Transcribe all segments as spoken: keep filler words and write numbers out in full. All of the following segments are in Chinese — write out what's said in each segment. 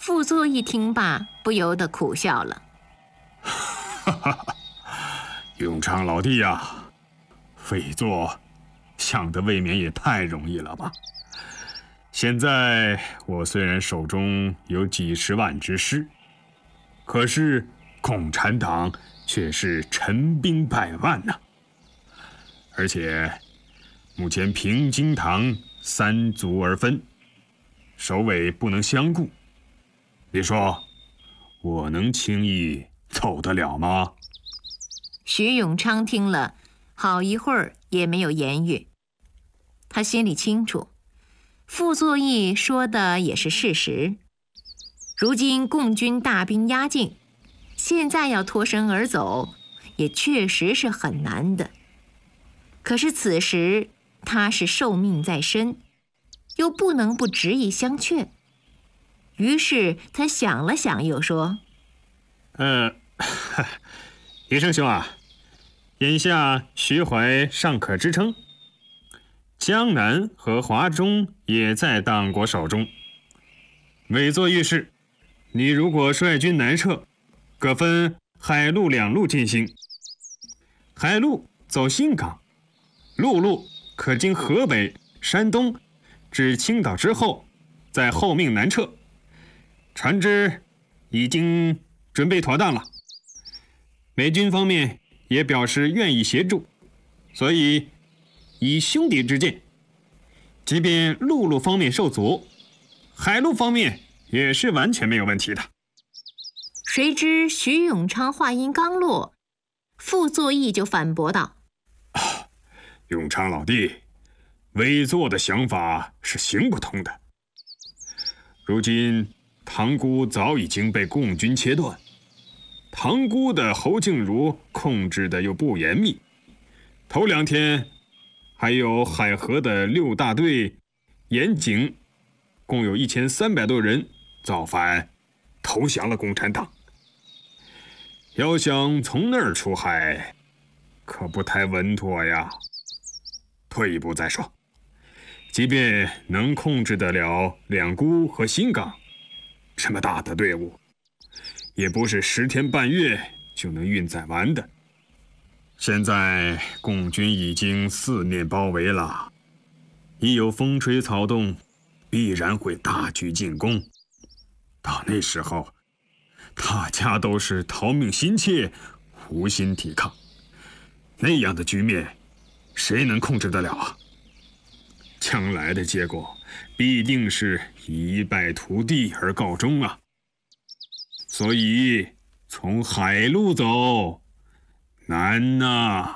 傅作义听罢，不由得苦笑了。 哈哈，永昌老弟呀、啊，匪座想得未免也太容易了吧？现在我虽然手中有几十万之师，可是共产党却是陈兵百万呐、啊！而且目前平津堂三族而分，首尾不能相顾，你说我能轻易走得了吗？ 徐永昌听了，好一会儿也没有言语。他心里清楚，傅作义说的也是事实。如今共军大兵压境，现在要脱身而走，也确实是很难的。可是此时他是受命在身，又不能不执意相劝。于是他想了想，又说：“ 呃，余生兄啊，眼下徐怀尚可支撑，江南和华中也在党国手中。委座御史，你如果率军南撤，可分海陆两路进行。海路走新港，陆路可经河北、山东至青岛之后，再后命南撤。船只已经准备妥当了，美军方面也表示愿意协助，所以以兄弟之见，即便陆路方面受阻，海路方面也是完全没有问题的。” 谁知徐永昌话音刚落，傅作义就反驳道：“ 啊，永昌老弟，委座的想法是行不通的。如今塘沽早已经被共军切断，塘沽的侯静茹控制的又不严密，头两天还有海河的六大队严警，共有一千三百多人造反投降了共产党。要想从那儿出海，可不太稳妥呀。退一步再说，即便能控制得了两沽和新港，这么大的队伍，也不是十天半月就能运载完的。现在共军已经四面包围了，一有风吹草动，必然会大举进攻。到那时候，大家都是逃命心切，无心抵抗，那样的局面，谁能控制得了啊？将来的结果必定是一败涂地而告终啊！所以从海路走难呐。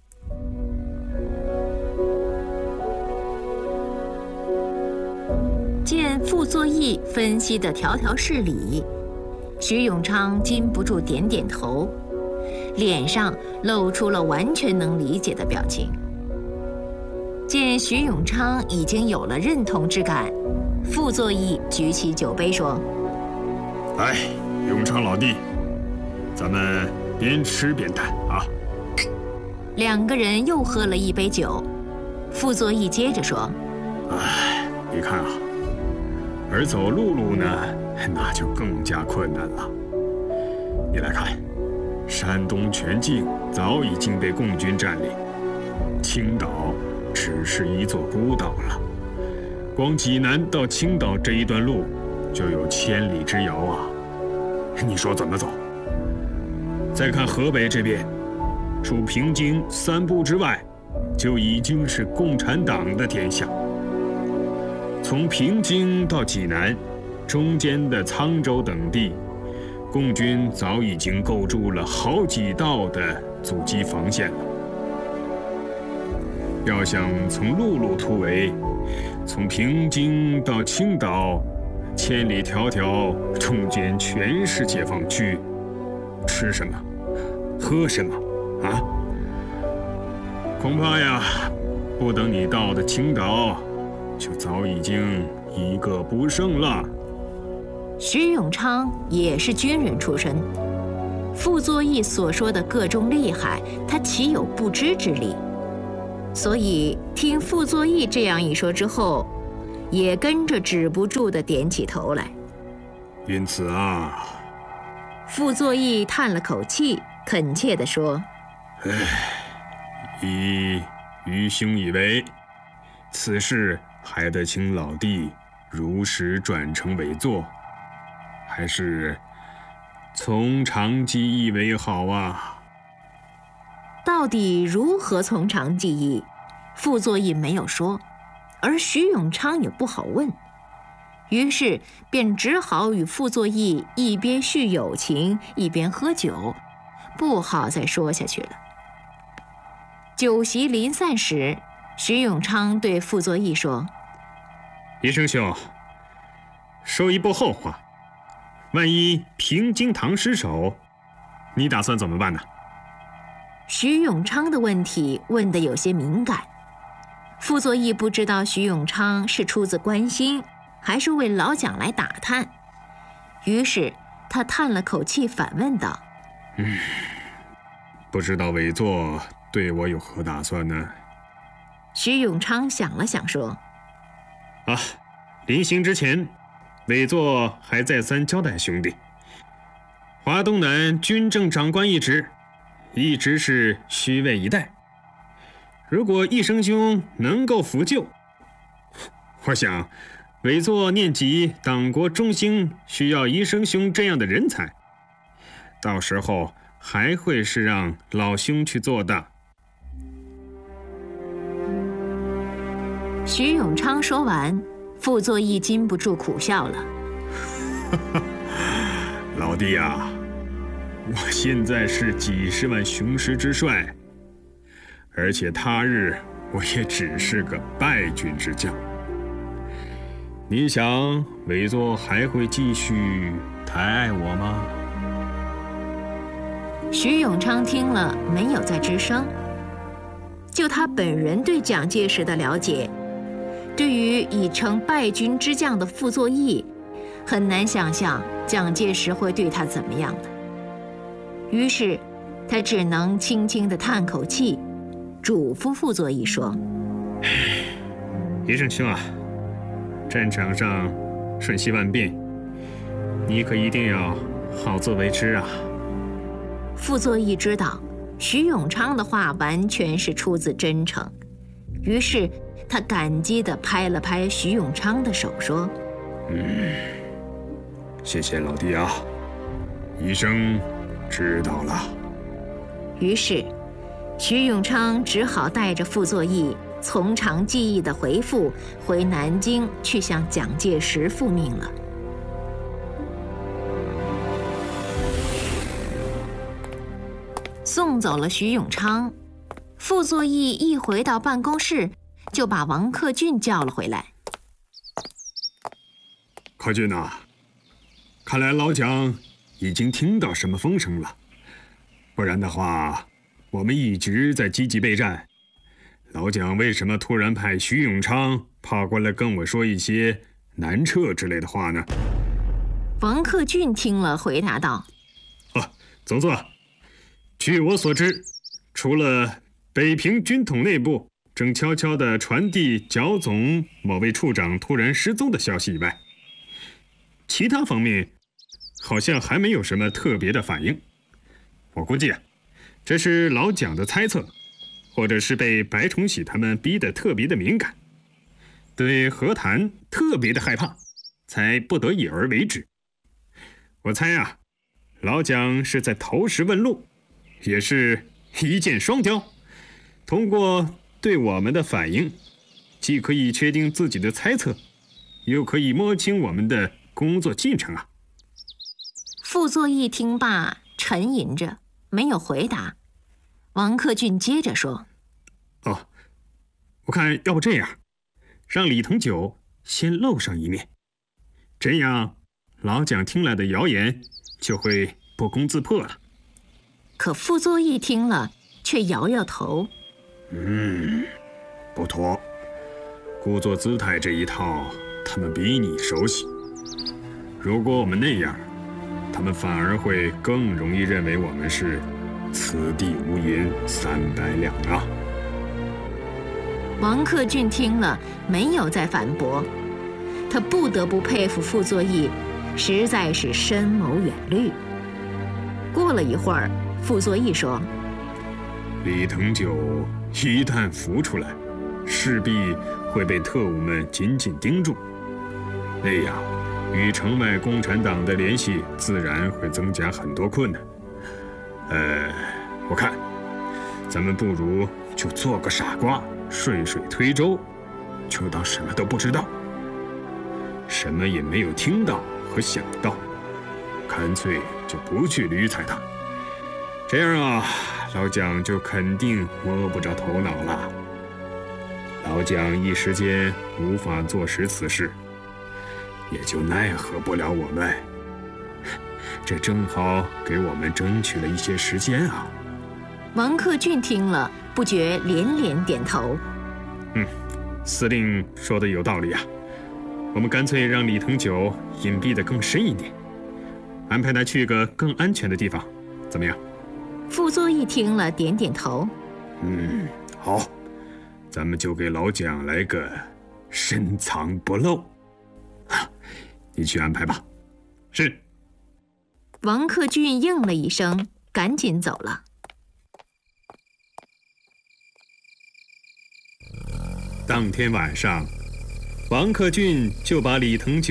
见傅作义分析的条条是理，徐永昌禁不住点点头，脸上露出了完全能理解的表情。见徐永昌已经有了认同之感，傅作义举起酒杯说：“ 来，永昌老弟，咱们边吃边谈啊。” 两个人又喝了一杯酒，傅作义接着说：“ 哎，你看啊，而走陆路呢，那就更加困难了。你来看，山东全境早已经被共军占领，青岛只是一座孤岛了。光济南到青岛这一段路就有千里之遥啊！你说怎么走？再看河北这边，除平津三步之外，就已经是共产党的天下。从平津到济南，中间的沧州等地，共军早已经构筑了好几道的阻击防线了。要想从陆路突围，从平津到青岛，千里迢迢，中间全是解放区，吃什么，喝什么啊？恐怕呀，不等你到的青岛，就早已经一个不剩了。 徐永昌也是军人出身，傅作义所说的各种厉害，他岂有不知之理？所以听傅作义这样一说之后，也跟着止不住地点起头来。 因此啊， 傅作义叹了口气，恳切地说：“ 唉，依愚兄以为，此事还得请老弟如实转呈委座，还是从长计议为好啊。” 到底如何从长计议，傅作义没有说，而徐永昌也不好问，于是便只好与傅作义一边叙友情，一边喝酒，不好再说下去了。酒席临散时，徐永昌对傅作义说：“ 医生兄，说一步后话，万一平津堂失守，你打算怎么办呢？” 徐永昌的问题问得有些敏感，傅作义不知道徐永昌是出自关心，还是为老蒋来打探，于是他叹了口气，反问道：“ 嗯，不知道委座对我有何打算呢？” 徐永昌想了想说：“ 啊，临行之前，委座还再三交代兄弟，华东南军政长官一职，一直是虚位以待。如果义生兄能够辅救，我想委座念及党国中兴需要义生兄这样的人才，到时候还会是让老兄去做的。” 徐永昌说完，傅作义禁不住苦笑了：“ 老弟啊，我现在是几十万雄师之帅，而且他日我也只是个败军之将。你想委座还会继续抬爱我吗？” 徐永昌听了没有再吱声。就他本人对蒋介石的了解，对于已成败军之将的傅作义，很难想象蒋介石会对他怎么样的。于是他只能轻轻地叹口气，嘱咐傅作义说：“ 义生兄啊，战场上瞬息万变，你可一定要好自为之啊。” 傅作义知道徐永昌的话完全是出自真诚，于是他感激地拍了拍徐永昌的手，说：“ 嗯，谢谢老弟啊，医生知道了。” 于是徐永昌只好带着傅作义从长计议的回复回南京去向蒋介石复命了。送走了徐永昌，傅作义一回到办公室，就把王克俊叫了回来。 克俊啊，看来老蒋已经听到什么风声了，不然的话，我们一直在积极备战。老蒋为什么突然派徐永昌跑过来跟我说一些南撤之类的话呢？ 王克俊听了，回答道：“ 啊，总座，据我所知，除了北平军统内部正悄悄地传递剿总某位处长突然失踪的消息以外，其他方面好像还没有什么特别的反应。我估计啊，这是老蒋的猜测，或者是被白崇禧他们逼得特别的敏感，对和谈特别的害怕，才不得已而为之。我猜啊，老蒋是在投石问路，也是一箭双雕，通过对我们的反应，既可以确定自己的猜测，又可以摸清我们的工作进程啊。” 傅作义听罢，沉吟着，没有回答。王克俊接着说：“ 哦，我看要不这样，让李腾九先露上一面，这样老蒋听来的谣言就会不攻自破了。” 可傅作义听了，却摇摇头：“ 嗯，不妥，故作姿态这一套，他们比你熟悉。如果我们那样，他们反而会更容易认为我们是此地无银三百两啊。” 王克俊听了，没有再反驳。他不得不佩服傅作义， 实在是深谋远虑。过了一会儿，傅作义说：“ 李腾九一旦浮出来，势必会被特务们紧紧盯住，那样与城外共产党的联系自然会增加很多困难。呃，我看咱们不如就做个傻瓜，顺水推舟，就当什么都不知道，什么也没有听到和想到，干脆就不去理睬他。这样啊，老蒋就肯定摸不着头脑了。老蒋一时间无法坐实此事，也就奈何不了我们。这正好给我们争取了一些时间啊。” 王克俊听了，不觉连连点头。 嗯，司令说的有道理啊。我们干脆让李腾九隐蔽得更深一点，安排他去个更安全的地方，怎么样？ 傅作义听了，点点头。 嗯，好，咱们就给老蒋来个深藏不露。你去安排吧。是。 王克俊应了一声，赶紧走了。 当天晚上，王克俊就把李腾九